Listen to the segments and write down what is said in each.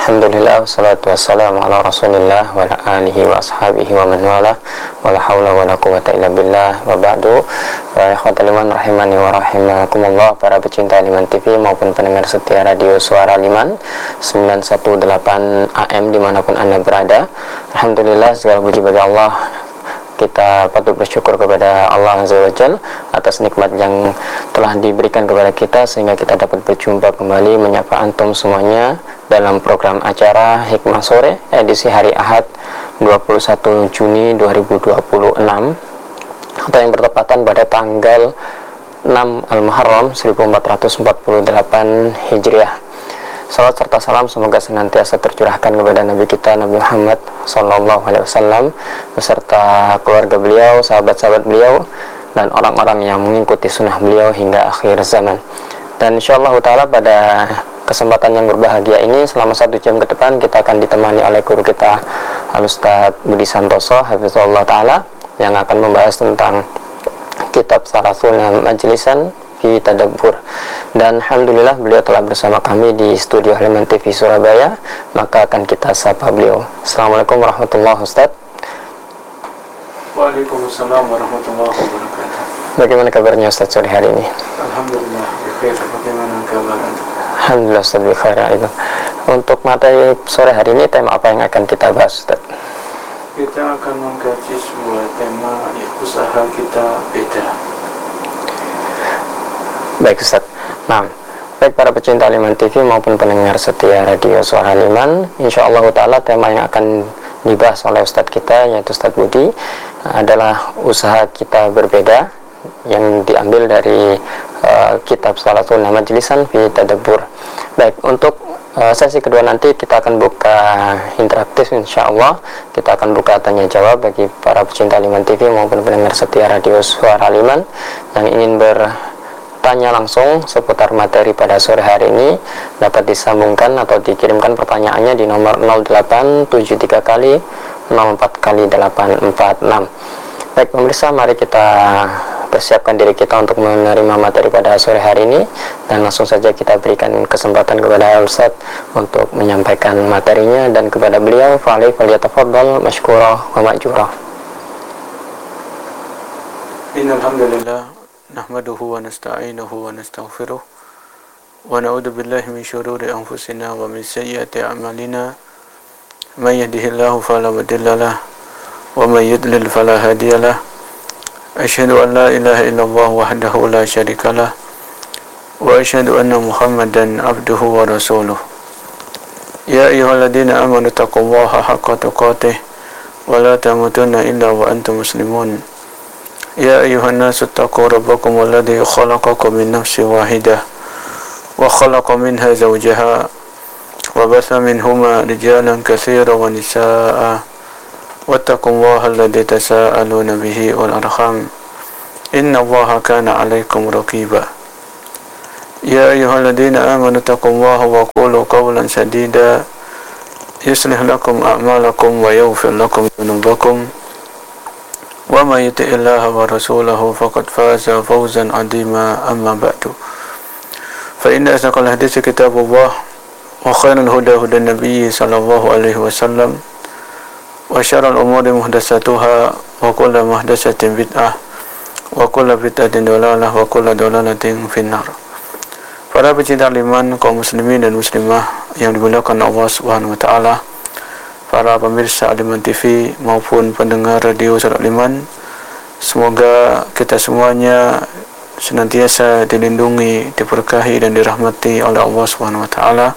Alhamdulillah, wassalatu wassalamu ala rasulillah wa ala alihi wa ashabihi wa man wala wa la hawla wa la quwata illa billah wa ba'du. Wa ikhwatal iman rahimani wa rahimakumullah, para pecinta Liman TV maupun pendengar setia radio Suara Liman 918 AM dimanapun Anda berada. Alhamdulillah, segala puji bagi Allah. Kita patut bersyukur kepada Allah Azza wa Jalla atas nikmat yang telah diberikan kepada kita sehingga kita dapat berjumpa kembali menyapa antum semuanya dalam program acara Hikmah Sore edisi hari Ahad 21 Juni 2026 atau yang bertepatan pada tanggal 6 Al-Muharram 1448 Hijriah. Salam serta salam semoga senantiasa tercurahkan kepada Nabi kita Nabi Muhammad Sallallahu Alaihi Wasallam beserta keluarga beliau, sahabat-sahabat beliau, dan orang-orang yang mengikuti sunnah beliau hingga akhir zaman. Dan insyaallah ta'ala pada kesempatan yang berbahagia ini selama 1 jam ke depan kita akan ditemani oleh guru kita Al-Ustaz Budi Santoso Hafizahullah ta'ala yang akan membahas tentang kitab Salasun Majlisan fi Tadabbur. Dan alhamdulillah beliau telah bersama kami di studio Liman TV Surabaya, maka akan kita sapa beliau. Assalamualaikum warahmatullahi wabarakatuh. Waalaikumsalam warahmatullahi wabarakatuh. Bagaimana kabarnya Ustaz sore hari ini? Alhamdulillah bikhair. Bagaimana kabar Anda? Alhamdulillah Ustaz bikhair. Untuk materi sore hari ini tema apa yang akan kita bahas Ustaz? Kita akan mengkaji sebuah tema usaha kita beda. Baik Ustaz. Nah, baik para pecinta Liman TV maupun pendengar setia radio Suara Liman, insyaallah ta'ala tema yang akan dibahas oleh Ustaz kita yaitu Ustaz Budi adalah usaha kita berbeda yang diambil dari kitab Salasun Majlisan fi Tadabbur. Baik, untuk sesi kedua nanti kita akan buka interaktif, insyaallah kita akan buka tanya jawab bagi para pecinta Liman TV maupun pendengar setia radio Suara Liman yang ingin bertanya langsung seputar materi pada sore hari ini. Dapat disambungkan atau dikirimkan pertanyaannya di nomor 0873 kali 04 kali 846. Baik pemirsa, mari kita persiapkan diri kita untuk menerima materi pada sore hari ini dan langsung saja kita berikan kesempatan kepada Ustaz untuk menyampaikan materinya, dan kepada beliau falyatafaddal mashkura wa ma'jura. Innal hamdalillah nahmaduhu wa nasta'inuhu wa nastaghfiruh wa na'udzu billahi min shururi anfusina wa min sayyiati a'malina. May yahdihillahu fala mudilla lahu wa may yudlil fala hadiya lahu. Asyhadu an la ilaha illallah wahdahu la syarika lah wa asyhadu anna Muhammadan abduhu wa rasuluh. Ya ayyuhalladzina amanu taqullaha haqqa tuqatih wa la tamutunna illa wa antum muslimun. Ya ayyuhan nasu taqu rabbakum alladzi khalaqakum min nafsin wahidah wa khalaqa minha zawjaha wa batha minhuma rijalan katsiran wa nisaa'a wattaqullaha alladzi tasaaluna bihi wal arham innallaha kana 'alaikum raqiba. Ya ayyuhalladzina amanu taqullaha wa qulu qawlan sadida yuslih lakum a'malakum wa yaghfir lakum dhunubakum wa may yuti'illaha wa rasulahu faqad faza fawzan 'azima. Amma ba'du, fa inna asdaqal hadithi kitabullah wa khairal huda hudan nabiyyi sallallahu alaihi wasallam wa syarrul umuri muhdatsatuha wa kullu muhdatsatin bid'ah wa kullu bid'atin dhalalah wa kullu dhalalatin finnar. Para pecinta liman, kaum muslimin dan muslimah yang dimuliakan Allah Subhanahu wa taala, para pemirsa Liman TV maupun pendengar radio Suara Liman, semoga kita semuanya senantiasa dilindungi, diberkahi dan dirahmati oleh Allah Subhanahu wa taala.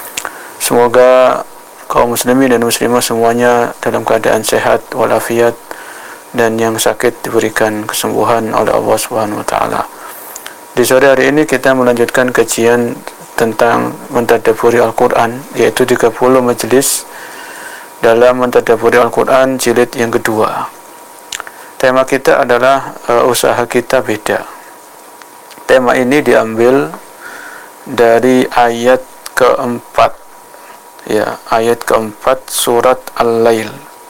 Semoga kaum muslimin dan muslimah semuanya dalam keadaan sehat walafiat, dan yang sakit diberikan kesembuhan oleh Allah Subhanahu wa taala. Di sore hari ini kita melanjutkan kajian tentang mentadabburi Al-Qur'an, yaitu 30 majelis dalam mentadabburi Al-Qur'an jilid yang kedua. Tema kita adalah usaha kita beda. Tema ini diambil dari ayat keempat, ya, ayat keempat surat Al-Lail.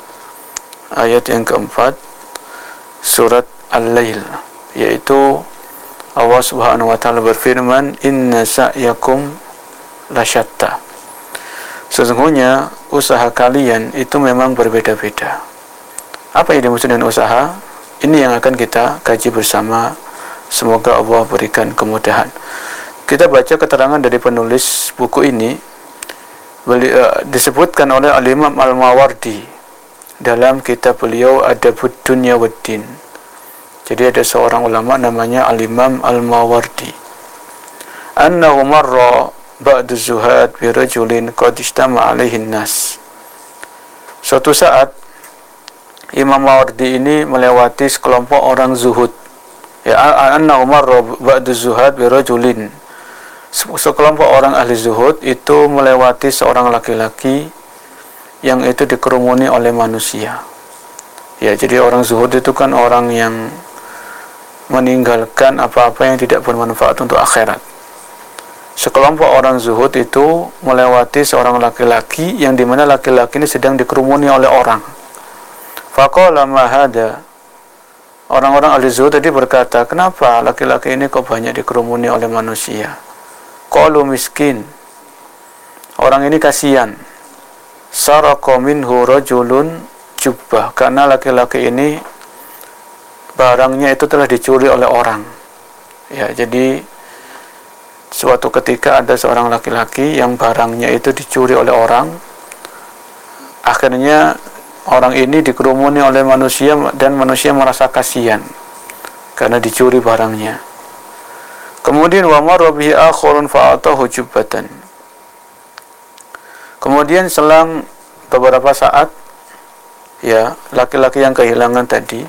Ayat yang keempat surat Al-Lail, yaitu Allah Subhanahu wa taala berfirman, inna sa'yakum lasyatta. sesungguhnya usaha kalian itu memang berbeda-beda. Apa yang dimaksud dengan usaha? Ini yang akan kita kaji bersama. Semoga Allah berikan kemudahan. Kita baca keterangan dari penulis buku ini. Disebutkan oleh Al-Imam Al-Mawardi dalam kitab beliau Adabud Dunya Waddin. Jadi ada seorang ulama namanya Al-Imam Al-Mawardi. Annahu marra ba'du zuhad bi rajulin qad istama alaihi nas. Suatu saat Imam Mawardi ini melewati sekelompok orang zuhud. Ya, annahu marra ba'du zuhad bi rajulin. Sekelompok orang ahli zuhud itu melewati seorang laki-laki yang itu dikerumuni oleh manusia. Ya, jadi orang zuhud itu kan orang yang meninggalkan apa-apa yang tidak bermanfaat untuk akhirat. Sekelompok orang zuhud itu melewati seorang laki-laki yang dimana laki-laki ini sedang dikerumuni oleh orang. Faqala ma hada. Orang-orang ahli zuhud tadi berkata, kenapa laki-laki ini kok banyak dikerumuni oleh manusia? Qalu miskin. Orang ini kasihan. Saraqa minhu rajulun jubbah. Karena laki-laki ini barangnya itu telah dicuri oleh orang. Ya, jadi suatu ketika ada seorang laki-laki yang barangnya itu dicuri oleh orang. Akhirnya orang ini dikerumuni oleh manusia dan manusia merasa kasihan karena dicuri barangnya. Kemudian wa marra bihi akhurun fa'atahu jubbatan. Kemudian selang beberapa saat, ya, laki-laki yang kehilangan tadi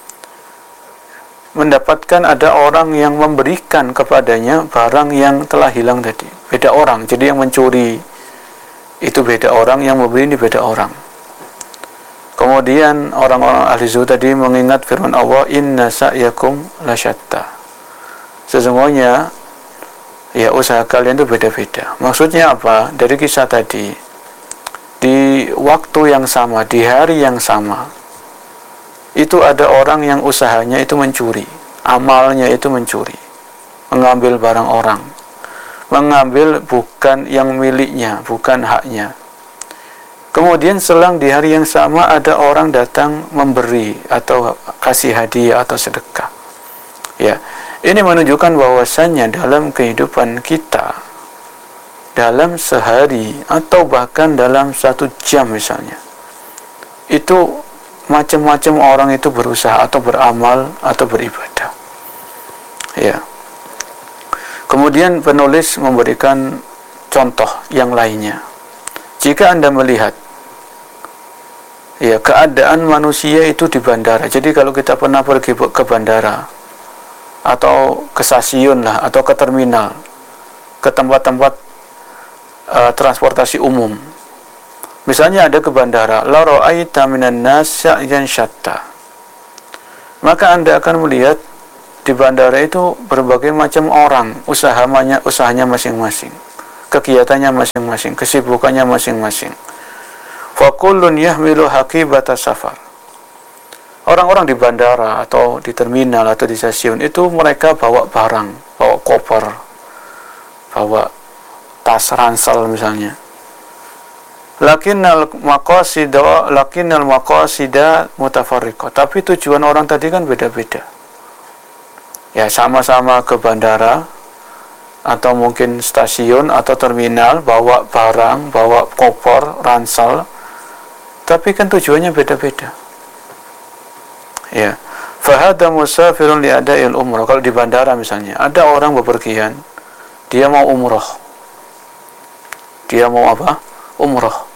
mendapatkan ada orang yang memberikan kepadanya barang yang telah hilang tadi. Beda orang, jadi yang mencuri itu beda orang, yang memberi ini beda orang. Kemudian orang-orang ahli zuhud tadi mengingat firman Allah, inna sa'yakum lasyatta. Sesungguhnya ya usaha kalian itu beda-beda. Maksudnya apa? Dari kisah tadi, di waktu yang sama, di hari yang sama, itu ada orang yang usahanya itu mencuri, amalnya itu mencuri, mengambil barang orang, mengambil bukan yang miliknya, bukan haknya. Kemudian selang di hari yang sama ada orang datang memberi atau kasih hadiah atau sedekah. Ya, ini menunjukkan bahwasannya dalam kehidupan kita, dalam sehari atau bahkan dalam 1 jam misalnya, itu macam-macam orang itu berusaha atau beramal atau beribadah. Ya. Kemudian penulis memberikan contoh yang lainnya. Jika Anda melihat ya keadaan manusia itu di bandara. Jadi kalau kita pernah pergi ke bandara atau ke stasiun lah, atau ke terminal, ke tempat-tempat transportasi umum. Misalnya ada ke bandara, la ra'aita minan nas sa'yan syatta. Maka Anda akan melihat di bandara itu berbagai macam orang, usahanya masing-masing, kegiatannya masing-masing, kesibukannya masing-masing. Fa kullun yahmilu haqibata safar. Orang-orang di bandara atau di terminal atau di stasiun itu mereka bawa barang, bawa koper, bawa tas ransel misalnya. Lakinnal maqasida mutafarriqah. Tapi tujuan orang tadi kan beda-beda. Ya, sama-sama ke bandara atau mungkin stasiun atau terminal, bawa barang, bawa koper, ransel. Tapi kan tujuannya beda-beda. Ya, fahada musafirun li ada'il umrah. Kalau di bandara misalnya, ada orang bepergian, dia mau umroh. Dia mau apa? Umroh.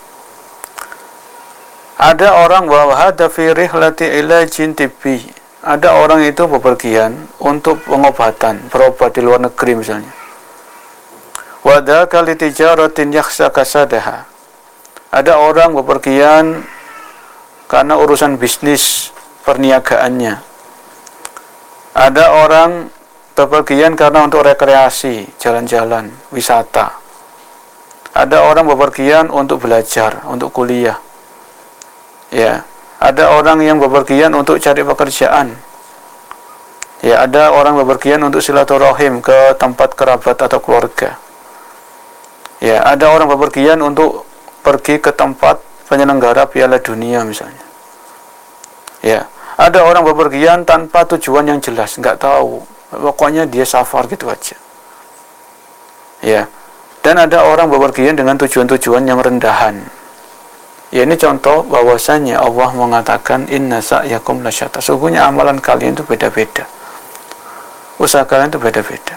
Ada orang bahwa hada fi rihlati ilajin tibbi. Ada orang itu bepergian untuk pengobatan, berobat di luar negeri misalnya. Wa dzaka li tijaratin yakhsha kasadaha. Ada orang bepergian karena urusan bisnis perniagaannya. Ada orang bepergian karena untuk rekreasi, jalan-jalan, wisata. Ada orang bepergian untuk belajar, untuk kuliah. Ya, ada orang yang bepergian untuk cari pekerjaan. Ya, ada orang bepergian untuk silaturahim ke tempat kerabat atau keluarga. Ya, ada orang bepergian untuk pergi ke tempat penyelenggara Piala Dunia misalnya. Ya, ada orang bepergian tanpa tujuan yang jelas, nggak tahu, pokoknya dia safar gitu aja. Ya, dan ada orang bepergian dengan tujuan-tujuan yang rendahan. Ya, ini contoh bahwasanya Allah mengatakan inna sa'yakum lasyatta. Sesungguhnya amalan kalian itu beda-beda. Usaha kalian itu beda-beda.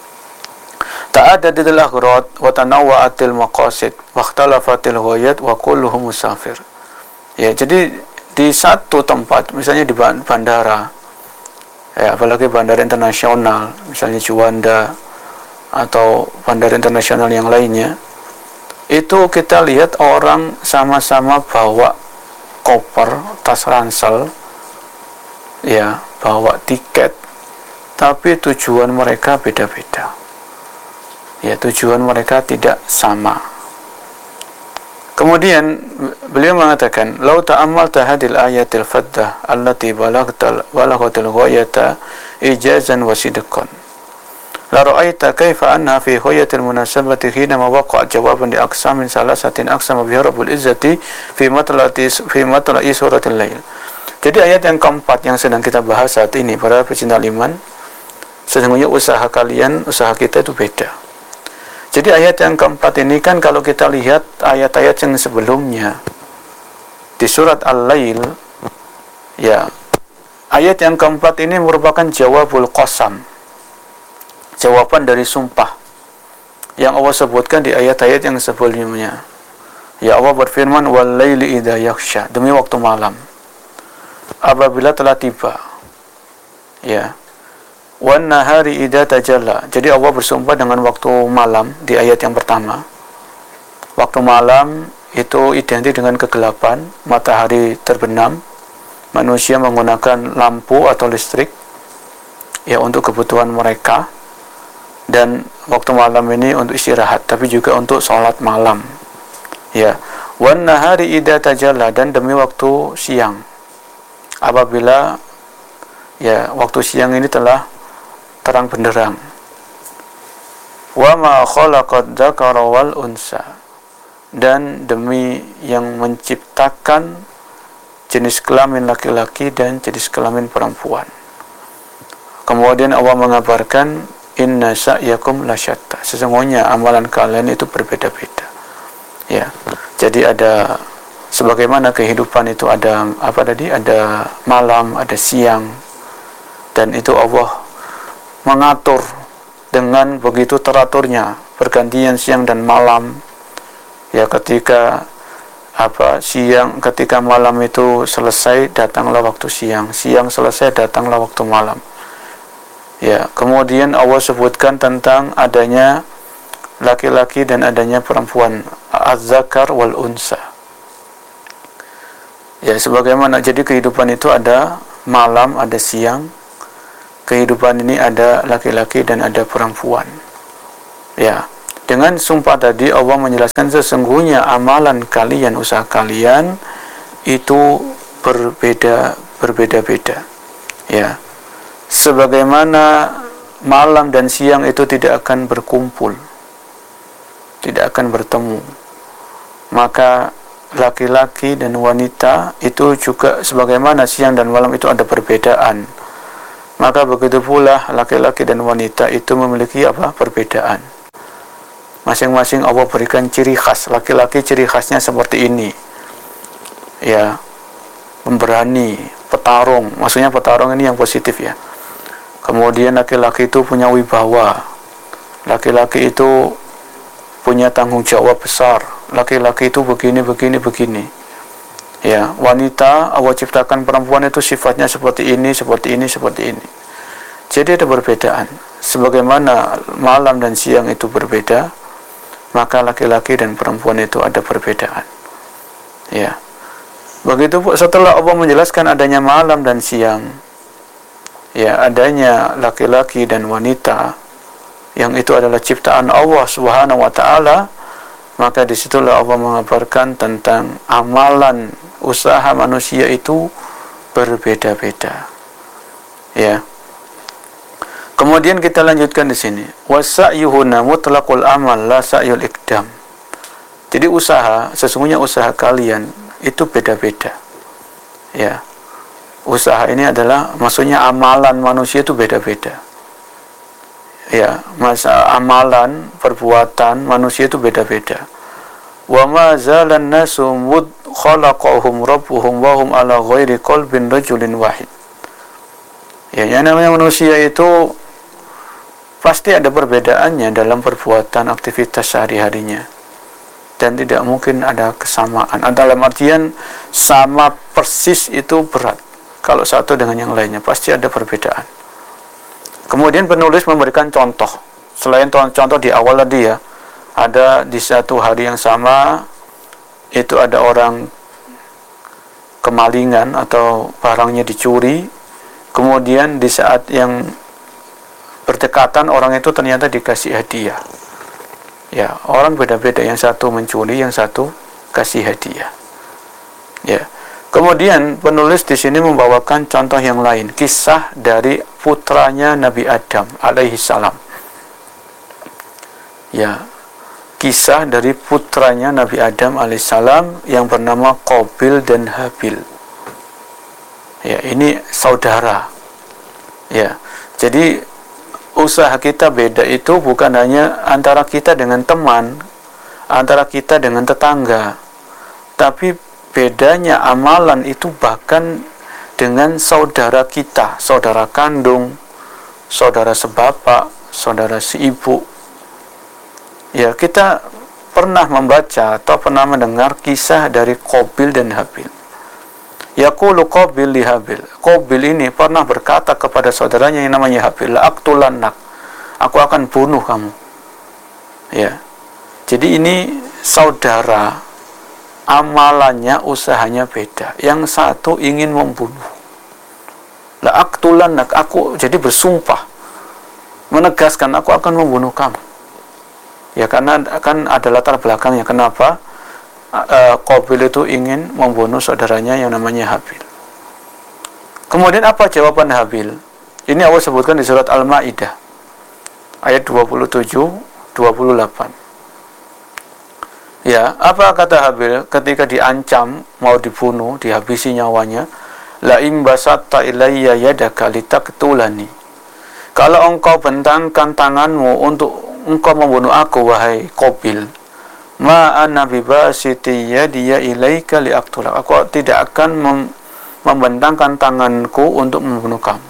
Ta'addadatil aghrad wa tanawwa'atil maqasid wa ikhtalafatil ghayat wa kulluhum musafir. Ya, jadi di satu tempat, misalnya di bandara, ya, apalagi bandara internasional, misalnya Juanda atau bandara internasional yang lainnya, itu kita lihat orang sama-sama bawa koper, tas ransel, ya, bawa tiket, tapi tujuan mereka beda-beda. Ya, tujuan mereka tidak sama. Kemudian beliau mengatakan, "Lau ta'ammalta hadhil ayatil faddah allati balaghatil ghayata ijazan wa sidqan. La ra'aita kaifa anna fi ghayatil munasabati hina ma waqa'a jawaban li aqsamin salasatin aqsama biha Rabbul Izzati fi matla'i suratil Lail." Jadi ayat yang keempat yang sedang kita bahas saat ini, para pecinta iman, sesungguhnya usaha kalian, usaha kita itu beda. Jadi ayat yang keempat ini kan kalau kita lihat ayat-ayat yang sebelumnya di surat Al-Lail, ya, ayat yang keempat ini merupakan jawabul qasam, jawaban dari sumpah yang Allah sebutkan di ayat-ayat yang sebelumnya. Ya, Allah berfirman, wal laili idza yaghsha, demi waktu malam apabila telah tiba. Ya, wan nahari idza tajalla. Jadi Allah bersumpah dengan waktu malam di ayat yang pertama. Waktu malam itu identik dengan kegelapan, matahari terbenam, manusia menggunakan lampu atau listrik, ya, untuk kebutuhan mereka, dan waktu malam ini untuk istirahat, tapi juga untuk sholat malam. Ya, wan nahari idza tajalla, dan demi waktu siang apabila, ya, waktu siang ini telah terang benderang. Wa ma khalaqad dzakara wal unsa, dan demi yang menciptakan jenis kelamin laki-laki dan jenis kelamin perempuan. Kemudian Allah mengabarkan inna sa'yakum lasyatta, sesungguhnya amalan kalian itu berbeda-beda. Ya, jadi ada, sebagaimana kehidupan itu ada apa tadi, ada malam, ada siang, dan itu Allah mengatur dengan begitu teraturnya, pergantian siang dan malam. Ya, ketika siang, ketika malam itu selesai, datanglah waktu siang, siang selesai, datanglah waktu malam. Ya, kemudian Allah sebutkan tentang adanya laki-laki dan adanya perempuan, az-zakar wal unsa. Ya, sebagaimana, jadi kehidupan itu ada malam, ada siang. Kehidupan ini ada laki-laki dan ada perempuan. Ya, dengan sumpah tadi Allah menjelaskan sesungguhnya amalan kalian, usaha kalian itu berbeda-beda. Ya, sebagaimana malam dan siang itu tidak akan berkumpul, tidak akan bertemu, maka laki-laki dan wanita itu juga sebagaimana siang dan malam itu ada perbedaan. Maka begitu pula laki-laki dan wanita itu memiliki perbedaan. Masing-masing Allah berikan ciri khas. Laki-laki ciri khasnya seperti ini, ya, pemberani, petarung. Maksudnya petarung ini yang positif, ya. Kemudian laki-laki itu punya wibawa, laki-laki itu punya tanggung jawab besar, laki-laki itu begini. Ya, wanita Allah ciptakan perempuan itu sifatnya seperti ini. Jadi ada perbedaan. Sebagaimana malam dan siang itu berbeda, maka laki-laki dan perempuan itu ada perbedaan. Ya. Begitu setelah Allah menjelaskan adanya malam dan siang, ya, adanya laki-laki dan wanita, yang itu adalah ciptaan Allah Subhanahu wa taala, maka disitulah Allah mengabarkan tentang amalan usaha manusia itu berbeda-beda. Ya. Kemudian kita lanjutkan di sini. Wasayyuhuna mutlaqul amal la sa'yul iqdam. Jadi Jadi sesungguhnya usaha kalian itu beda-beda. Ya. Usaha ini adalah maksudnya amalan manusia itu beda-beda. Ya, amalan, perbuatan manusia itu beda-beda. Wa ma zalan nasu mud khalaqahum rabbuhum wa hum ala ghairi qalbin rajulin wahid. Ya, yang namanya manusia itu pasti ada perbedaannya dalam perbuatan aktivitas sehari-harinya. Dan tidak mungkin ada kesamaan. Dalam artian sama persis itu berat. Kalau satu dengan yang lainnya pasti ada perbedaan. Kemudian penulis memberikan contoh. Selain contoh di awal tadi ya, ada di satu hari yang sama itu ada orang kemalingan atau barangnya dicuri. Kemudian di saat yang berdekatan orang itu ternyata dikasih hadiah. Ya, orang beda-beda, yang satu mencuri, yang satu kasih hadiah. Ya. Kemudian penulis di sini membawakan contoh yang lain, kisah dari putranya Nabi Adam alaihi salam. Ya, kisah dari putranya Nabi Adam alaihi salam yang bernama Qabil dan Habil. Ya, ini saudara. Ya. Jadi usaha kita beda itu bukan hanya antara kita dengan teman, antara kita dengan tetangga, tapi bedanya amalan itu bahkan dengan saudara kita, saudara kandung, saudara sebapak, saudara seibu. Ya, kita pernah membaca atau pernah mendengar kisah dari Qabil dan Habil. Yaqulu Qabil li Habil. Qabil ini pernah berkata kepada saudaranya yang namanya Habil, la aqtulannak. Aku akan bunuh kamu. Ya. Jadi ini saudara, amalannya, usahanya beda. Yang satu ingin membunuh. La aqtulannak, aku jadi bersumpah, menegaskan aku akan membunuh kamu. Ya, karena akan ada latar belakangnya kenapa Qabil itu ingin membunuh saudaranya yang namanya Habil. Kemudian apa jawaban Habil? Ini Allah sebutkan di surat Al-Maidah ayat 27-28. Ya, apa kata Habil ketika diancam mau dibunuh, dihabisi nyawanya? La in basatta ilayya yadaka litaqtulani. Kalau engkau bentangkan tanganmu untuk engkau membunuh aku, wahai Qabil, ma ana bibasiti yadiya ilaika liaqtulak. Aku tidak akan membentangkan tanganku untuk membunuh kamu.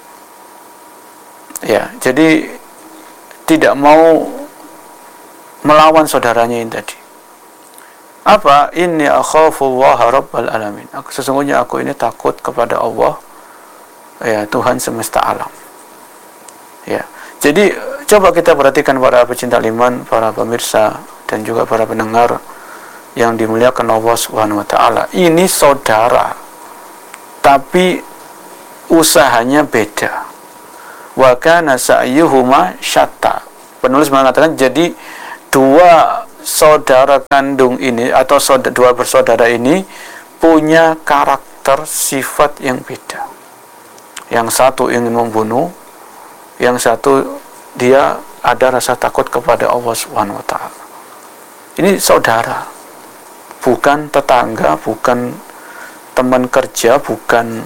Ya, jadi tidak mau melawan saudaranya ini tadi. Apa? Inni akhafullaha rabbal alamin. Sesungguhnya aku ini takut kepada Allah, ya, Tuhan semesta alam. Ya. Jadi coba kita perhatikan para pecinta iman, para pemirsa dan juga para pendengar yang dimuliakan Allah Subhanahu wa taala. Ini saudara, tapi usahanya beda. Wa kana sa'yuhuma syatta. Penulis mengatakan jadi dua saudara kandung ini atau dua bersaudara ini punya karakter sifat yang beda. Yang satu ingin membunuh, yang satu dia ada rasa takut kepada Allah Subhanahu wa taala. Ini saudara, bukan tetangga, bukan teman kerja, bukan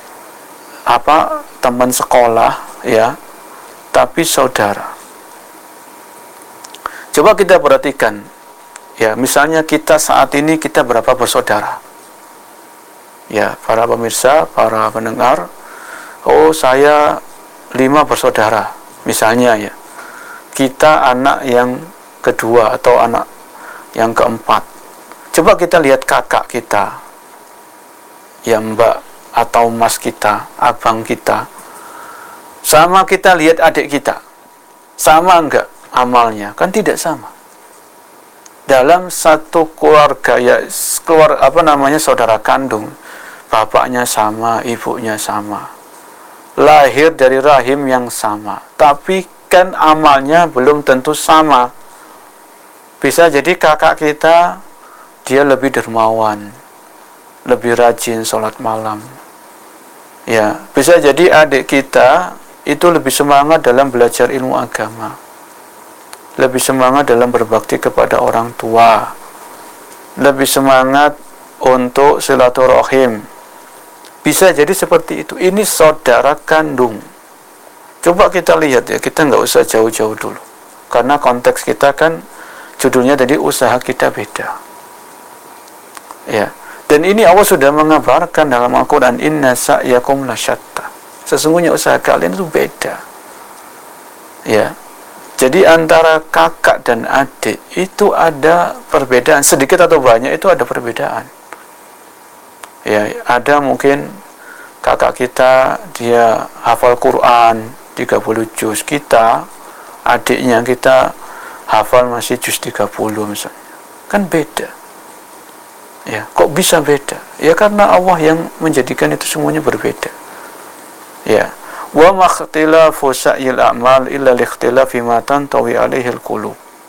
teman sekolah, ya, tapi saudara. Coba kita perhatikan, ya, misalnya kita saat ini kita berapa bersaudara? Ya, para pemirsa, para pendengar, oh saya 5 bersaudara, misalnya ya. Kita anak yang kedua atau anak yang keempat. Coba kita lihat kakak kita, ya, mbak atau mas kita, abang kita, sama kita lihat adik kita, sama enggak amalnya? Kan tidak sama. Dalam satu keluarga, ya, saudara kandung, bapaknya sama, ibunya sama, lahir dari rahim yang sama, tapi kan amalnya belum tentu sama. Bisa jadi kakak kita dia lebih dermawan, lebih rajin sholat malam. Ya, bisa jadi adik kita itu lebih semangat dalam belajar ilmu agama, lebih semangat dalam berbakti kepada orang tua. lebih semangat untuk silaturahim. Bisa jadi seperti itu. Ini saudara kandung. Coba kita lihat ya, kita nggak usah jauh-jauh dulu. Karena konteks kita kan judulnya tadi usaha kita beda. Ya. Dan ini Allah sudah mengabarkan dalam Al-Quran, inna sa'yakum lasyatta. Sesungguhnya usaha kalian itu beda. Ya. Jadi antara kakak dan adik itu ada perbedaan, sedikit atau banyak itu ada perbedaan. Ya, ada mungkin kakak kita dia hafal Quran 30 juz, kita adiknya kita hafal masih juz 30 misalnya. Kan beda. Ya, kok bisa beda? Ya karena Allah yang menjadikan itu semuanya berbeda. Ya. Wa makhtilafu sa'yil a'mal illa likhtilafi ma tantawi alaihi al-qulub.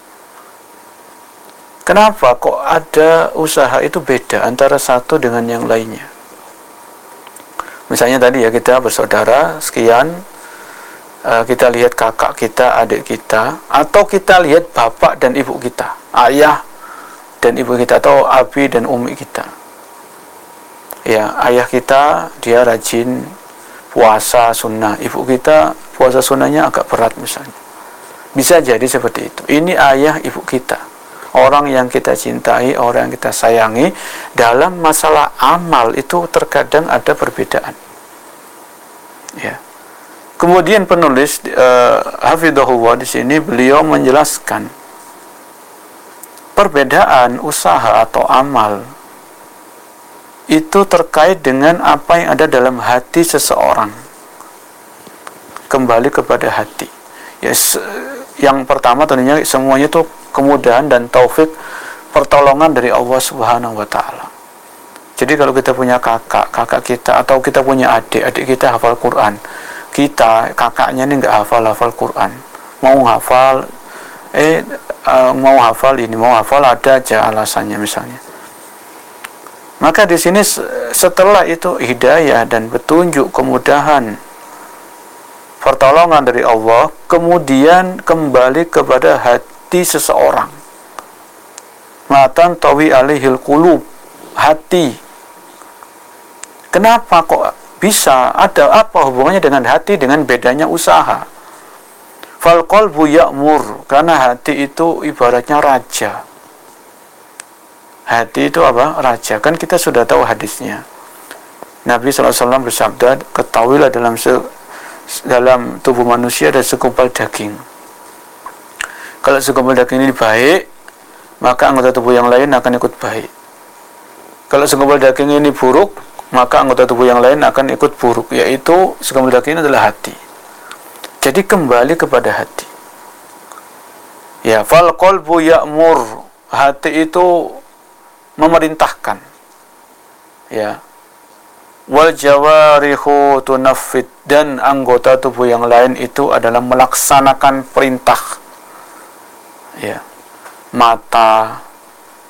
Kenapa kok ada usaha itu beda antara satu dengan yang lainnya? Misalnya tadi ya, kita bersaudara sekian, kita lihat kakak kita, adik kita, atau kita lihat bapak dan ibu kita, ayah dan ibu kita, atau abi dan umi kita. Ya, ayah kita dia rajin puasa sunnah, ibu kita puasa sunnahnya agak berat misalnya. Bisa jadi seperti itu. Ini ayah ibu kita, orang yang kita cintai, orang yang kita sayangi. Dalam masalah amal itu terkadang ada perbedaan. Ya. Kemudian penulis hafidhahullah di sini beliau menjelaskan perbedaan usaha atau amal itu terkait dengan apa yang ada dalam hati seseorang. Kembali kepada hati. Yes, yang pertama tentunya semuanya itu kemudahan dan taufik, pertolongan dari Allah Subhanahu wa taala. Jadi kalau kita punya kakak kita, atau kita punya adik kita hafal Quran, kita kakaknya ini nggak hafal Quran, mau hafal ini, mau hafal ada aja alasannya misalnya. Maka di sini setelah itu hidayah dan petunjuk, kemudahan, pertolongan dari Allah, kemudian kembali kepada hati seseorang. Matan tawi alaihil qulub, hati. Kenapa kok bisa? Ada apa hubungannya dengan hati dengan bedanya usaha? Fal qalbu ya'mur, karena hati itu ibaratnya raja. Hati itu apa? Raja. Kan kita sudah tahu hadisnya. Nabi SAW bersabda, ketahuilah dalam tubuh manusia ada segumpal daging. Kalau segumpal daging ini baik, maka anggota tubuh yang lain akan ikut baik. Kalau segumpal daging ini buruk, maka anggota tubuh yang lain akan ikut buruk. Yaitu segumpal daging ini adalah hati. Jadi kembali kepada hati. Ya, fal qalbu ya'mur. Hati itu memerintahkan, ya, wal jawarihu tunaffid, dan anggota tubuh yang lain itu adalah melaksanakan perintah. Ya, mata